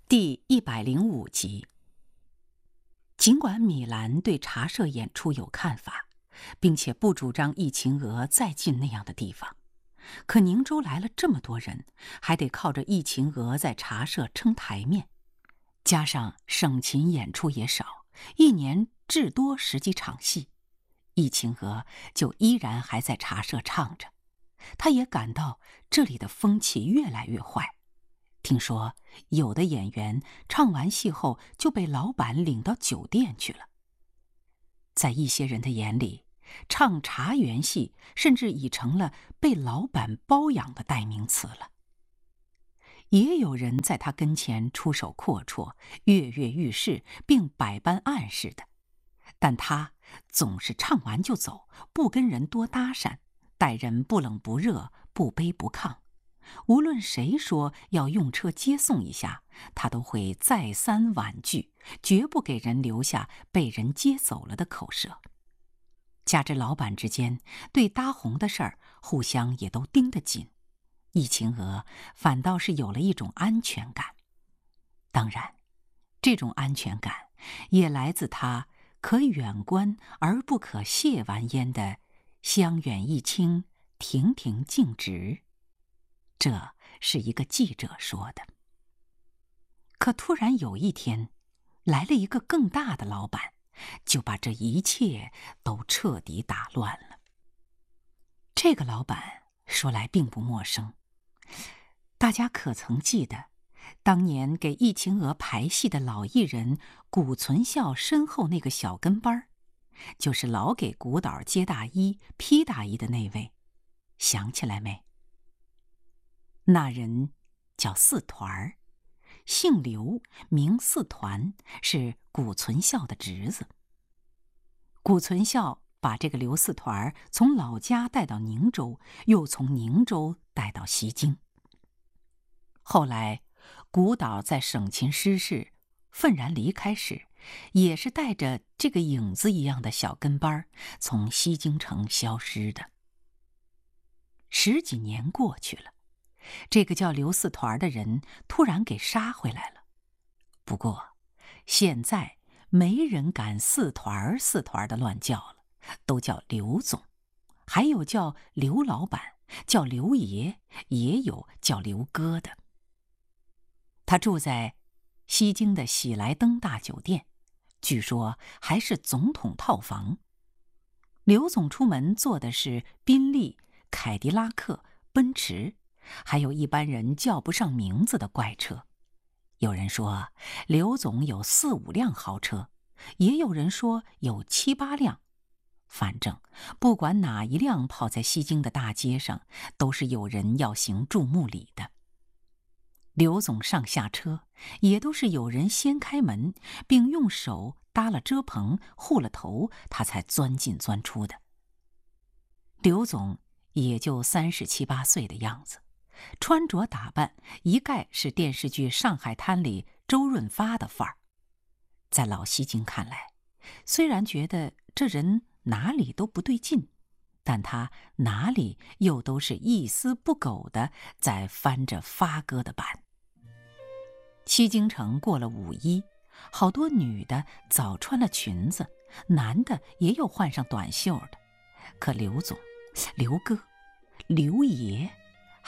第105集。尽管米兰对茶社演出有看法，并且不主张忆秦娥再进那样的地方，可宁州来了这么多人，还得靠着忆秦娥在茶社撑台面，加上省琴演出也少，一年至多10几场戏，忆秦娥就依然还在茶社唱着。他也感到这里的风气越来越坏。听说有的演员唱完戏后就被老板领到酒店去了。在一些人的眼里，唱茶园戏甚至已成了被老板包养的代名词了。也有人在他跟前出手阔绰，跃跃欲试，并百般暗示的，但他总是唱完就走，不跟人多搭讪，待人不冷不热，不卑不亢。无论谁说要用车接送一下，他都会再三婉拒，绝不给人留下被人接走了的口舌。加之老板之间对搭红的事儿互相也都盯得紧，忆秦娥反倒是有了一种安全感。当然，这种安全感也来自他可远观而不可亵玩焉的香远益清，亭亭净植。这是一个记者说的。可突然有一天，来了一个更大的老板，就把这一切都彻底打乱了。这个老板说来并不陌生，大家可曾记得，当年给忆秦娥排戏的老艺人古存孝身后那个小跟班，就是老给古导接大衣、披大衣的那位，想起来没？那人叫四团，姓刘，名四团，是古存孝的侄子。古存孝把这个刘四团从老家带到宁州，又从宁州带到西京。后来古导在省琴失势，愤然离开时，也是带着这个影子一样的小跟班从西京城消失的。10几年过去了，这个叫刘四团的人突然给杀回来了。不过现在没人敢四团的乱叫了，都叫刘总，还有叫刘老板，叫刘爷，也有叫刘哥的。他住在西京的喜来登大酒店，据说还是总统套房。刘总出门坐的是宾利、凯迪拉克、奔驰，还有一般人叫不上名字的怪车。有人说刘总有4、5辆豪车，也有人说有7、8辆。反正不管哪一辆跑在西京的大街上，都是有人要行注目礼的。刘总上下车也都是有人先开门，并用手搭了遮棚，护了头，他才钻进钻出的。刘总也就37、8岁的样子，穿着打扮一概是电视剧《上海滩》里周润发的范儿。在老西京看来，虽然觉得这人哪里都不对劲，但他哪里又都是一丝不苟地在翻着发哥的版。西京城过了5·1，好多女的早穿了裙子，男的也有换上短袖的。可刘总、刘哥、刘爷